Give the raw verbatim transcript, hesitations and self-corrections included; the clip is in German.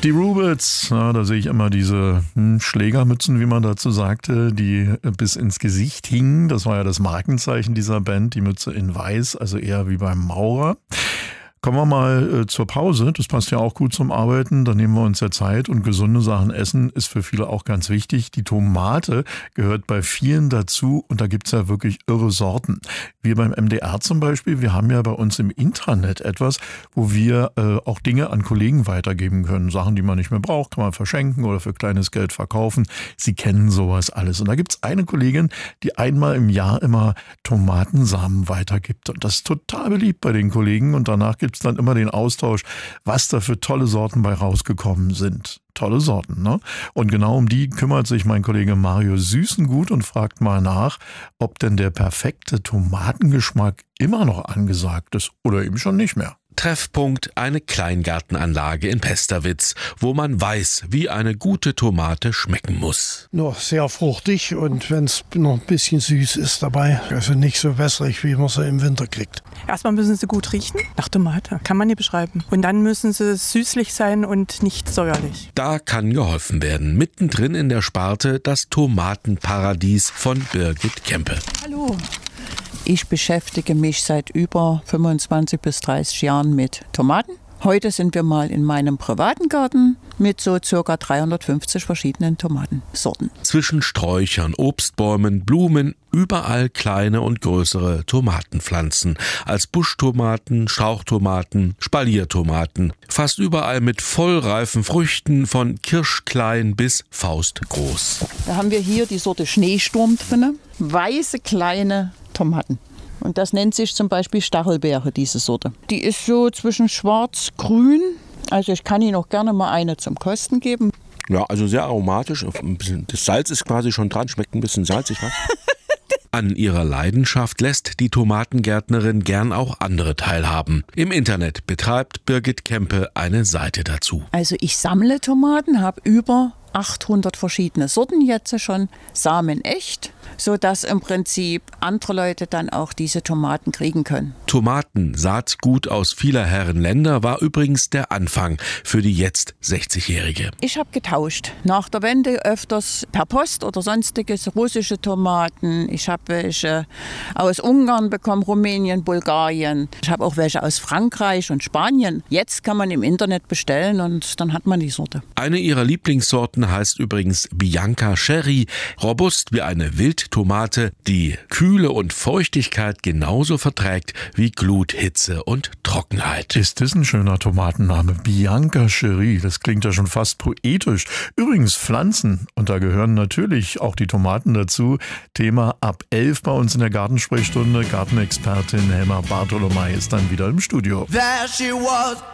Die Rubits, ja, da sehe ich immer diese hm, Schlägermützen, wie man dazu sagte, die bis ins Gesicht hingen. Das war ja das Markenzeichen dieser Band, die Mütze in weiß, also eher wie beim Maurer. Kommen wir mal äh, zur Pause. Das passt ja auch gut zum Arbeiten. Da nehmen wir uns ja Zeit und gesunde Sachen essen ist für viele auch ganz wichtig. Die Tomate gehört bei vielen dazu und da gibt's ja wirklich irre Sorten. Wir beim M D R zum Beispiel, wir haben ja bei uns im Intranet etwas, wo wir äh, auch Dinge an Kollegen weitergeben können. Sachen, die man nicht mehr braucht, kann man verschenken oder für kleines Geld verkaufen. Sie kennen sowas alles. Und da gibt's eine Kollegin, die einmal im Jahr immer Tomatensamen weitergibt. Und das ist total beliebt bei den Kollegen und danach gibt's dann immer den Austausch, was da für tolle Sorten bei rausgekommen sind. Tolle Sorten, ne? Und genau um die kümmert sich mein Kollege Mario Süßengut und fragt mal nach, ob denn der perfekte Tomatengeschmack immer noch angesagt ist oder eben schon nicht mehr. Treffpunkt eine Kleingartenanlage in Pesterwitz, wo man weiß, wie eine gute Tomate schmecken muss. Noch sehr fruchtig und wenn es noch ein bisschen süß ist dabei, also nicht so wässrig, wie man sie im Winter kriegt. Erstmal müssen sie gut riechen, nach Tomate, kann man nicht beschreiben. Und dann müssen sie süßlich sein und nicht säuerlich. Da kann geholfen werden. Mittendrin in der Sparte das Tomatenparadies von Birgit Kempe. Hallo. Ich beschäftige mich seit über fünfundzwanzig bis dreißig Jahren mit Tomaten. Heute sind wir mal in meinem privaten Garten mit so ca. dreihundertfünfzig verschiedenen Tomatensorten. Zwischen Sträuchern, Obstbäumen, Blumen, überall kleine und größere Tomatenpflanzen. Als Buschtomaten, Strauchtomaten, Spaliertomaten. Fast überall mit vollreifen Früchten von kirschklein bis faustgroß. Da haben wir hier die Sorte Schneesturm drin. Weiße kleine Tomaten. Und das nennt sich zum Beispiel Stachelbeere, diese Sorte. Die ist so zwischen schwarz-grün. Also ich kann Ihnen auch gerne mal eine zum Kosten geben. Ja, also sehr aromatisch. Das Salz ist quasi schon dran, schmeckt ein bisschen salzig, was? An ihrer Leidenschaft lässt die Tomatengärtnerin gern auch andere teilhaben. Im Internet betreibt Birgit Kempe eine Seite dazu. Also ich sammle Tomaten, habe über achthundert verschiedene Sorten jetzt schon, Samen echt, sodass im Prinzip andere Leute dann auch diese Tomaten kriegen können. Tomaten, Saatgut aus vieler Herren Länder, war übrigens der Anfang für die jetzt sechzigjährige. Ich habe getauscht. Nach der Wende öfters per Post oder sonstiges russische Tomaten. Ich habe welche aus Ungarn bekommen, Rumänien, Bulgarien. Ich habe auch welche aus Frankreich und Spanien. Jetzt kann man im Internet bestellen und dann hat man die Sorte. Eine ihrer Lieblingssorten heißt übrigens Bianca Cherry, robust wie eine Wildtomate, die Kühle und Feuchtigkeit genauso verträgt wie Glut, Hitze und Trockenheit. Ist das ein schöner Tomatenname? Bianca Cherry, das klingt ja schon fast poetisch. Übrigens Pflanzen, und da gehören natürlich auch die Tomaten dazu. Thema ab elf bei uns in der Gartensprechstunde. Gartenexpertin Helma Bartolomei ist dann wieder im Studio. There she was.